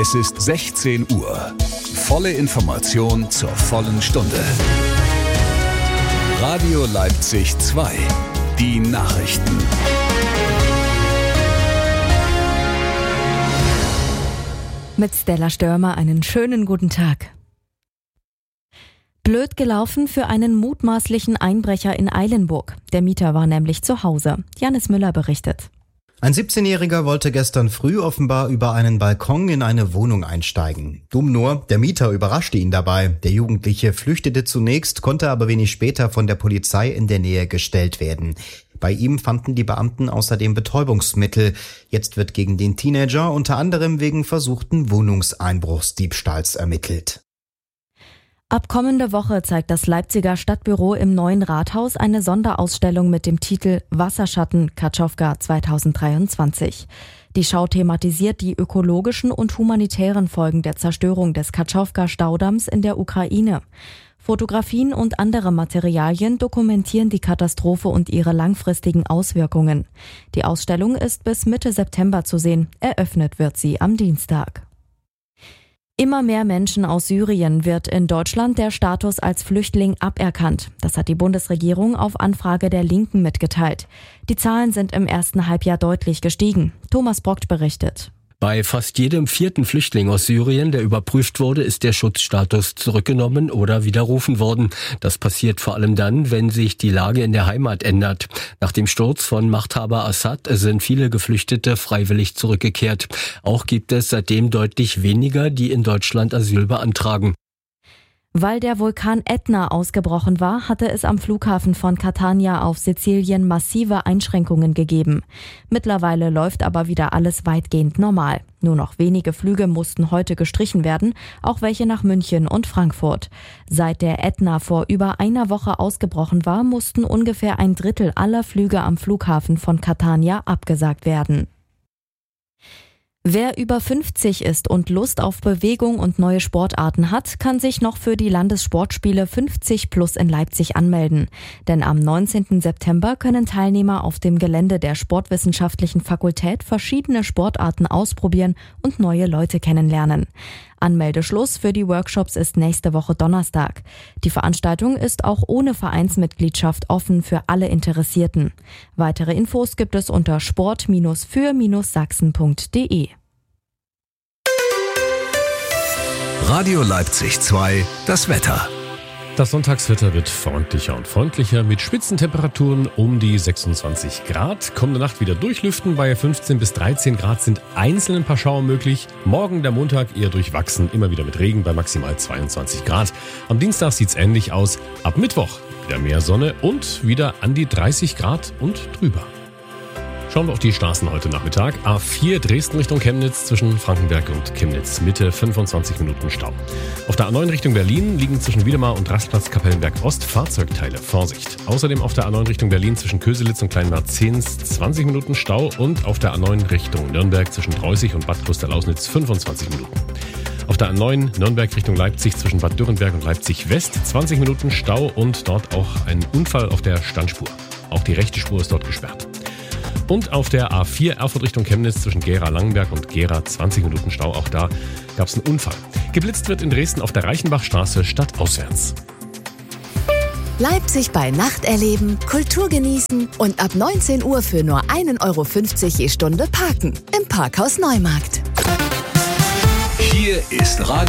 Es ist 16 Uhr. Volle Information zur vollen Stunde. Radio Leipzig 2. Die Nachrichten. Mit Stella Störmer einen schönen guten Tag. Blöd gelaufen für einen mutmaßlichen Einbrecher in Eilenburg. Der Mieter war nämlich zu Hause. Janis Müller berichtet. Ein 17-Jähriger wollte gestern früh offenbar über einen Balkon in eine Wohnung einsteigen. Dumm nur, der Mieter überraschte ihn dabei. Der Jugendliche flüchtete zunächst, konnte aber wenig später von der Polizei in der Nähe gestellt werden. Bei ihm fanden die Beamten außerdem Betäubungsmittel. Jetzt wird gegen den Teenager unter anderem wegen versuchten Wohnungseinbruchsdiebstahls ermittelt. Ab kommende Woche zeigt das Leipziger Stadtbüro im neuen Rathaus eine Sonderausstellung mit dem Titel Wasserschatten Katschowka 2023. Die Schau thematisiert die ökologischen und humanitären Folgen der Zerstörung des Katschowka-Staudamms in der Ukraine. Fotografien und andere Materialien dokumentieren die Katastrophe und ihre langfristigen Auswirkungen. Die Ausstellung ist bis Mitte September zu sehen. Eröffnet wird sie am Dienstag. Immer mehr Menschen aus Syrien wird in Deutschland der Status als Flüchtling aberkannt. Das hat die Bundesregierung auf Anfrage der Linken mitgeteilt. Die Zahlen sind im ersten Halbjahr deutlich gestiegen. Thomas Brockt berichtet. Bei fast jedem vierten Flüchtling aus Syrien, der überprüft wurde, ist der Schutzstatus zurückgenommen oder widerrufen worden. Das passiert vor allem dann, wenn sich die Lage in der Heimat ändert. Nach dem Sturz von Machthaber Assad sind viele Geflüchtete freiwillig zurückgekehrt. Auch gibt es seitdem deutlich weniger, die in Deutschland Asyl beantragen. Weil der Vulkan Ätna ausgebrochen war, hatte es am Flughafen von Catania auf Sizilien massive Einschränkungen gegeben. Mittlerweile läuft aber wieder alles weitgehend normal. Nur noch wenige Flüge mussten heute gestrichen werden, auch welche nach München und Frankfurt. Seit der Ätna vor über einer Woche ausgebrochen war, mussten ungefähr 1/3 aller Flüge am Flughafen von Catania abgesagt werden. Wer über 50 ist und Lust auf Bewegung und neue Sportarten hat, kann sich noch für die Landessportspiele 50 Plus in Leipzig anmelden. Denn am 19. September können Teilnehmer auf dem Gelände der Sportwissenschaftlichen Fakultät verschiedene Sportarten ausprobieren und neue Leute kennenlernen. Anmeldeschluss für die Workshops ist nächste Woche Donnerstag. Die Veranstaltung ist auch ohne Vereinsmitgliedschaft offen für alle Interessierten. Weitere Infos gibt es unter sport-für-sachsen.de. Radio Leipzig 2, das Wetter. Das Sonntagswetter wird freundlicher und freundlicher mit Spitzentemperaturen um die 26 Grad. Kommende Nacht wieder durchlüften. Bei 15 bis 13 Grad sind einzeln ein paar Schauer möglich. Morgen der Montag eher durchwachsen, immer wieder mit Regen bei maximal 22 Grad. Am Dienstag sieht's ähnlich aus. Ab Mittwoch wieder mehr Sonne und wieder an die 30 Grad und drüber. Schauen wir auf die Straßen heute Nachmittag. A4 Dresden Richtung Chemnitz zwischen Frankenberg und Chemnitz Mitte 25 Minuten Stau. Auf der A9 Richtung Berlin liegen zwischen Wiedemar und Rastplatz Kapellenberg Ost Fahrzeugteile. Vorsicht. Außerdem auf der A9 Richtung Berlin zwischen Köselitz und Kleinmerzens 20 Minuten Stau und auf der A9 Richtung Nürnberg zwischen Dreußig und Bad Klosterlausnitz 25 Minuten. Auf der A9 Nürnberg Richtung Leipzig zwischen Bad Dürrenberg und Leipzig West 20 Minuten Stau und dort auch ein Unfall auf der Standspur. Auch die rechte Spur ist dort gesperrt. Und auf der A4 Erfurt Richtung Chemnitz zwischen Gera-Langenberg und Gera 20 Minuten Stau. Auch da gab es einen Unfall. Geblitzt wird in Dresden auf der Reichenbachstraße stadtauswärts. Leipzig bei Nacht erleben, Kultur genießen und ab 19 Uhr für nur 1,50 € je Stunde parken. Im Parkhaus Neumarkt. Hier ist Radio